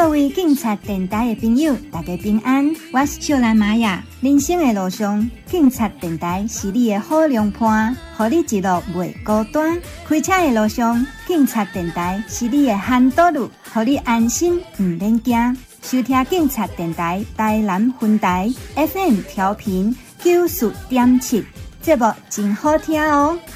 各位警察电台的朋友，大家平安，我是秀兰玛雅。人生的路上，警察电台是你的好良伴，予你一路袂孤单。开车的路上，警察电台是你的hand导路，予你安心唔免惊。收听警察电台台南分台 FM 调频94.7，节目真好听哦。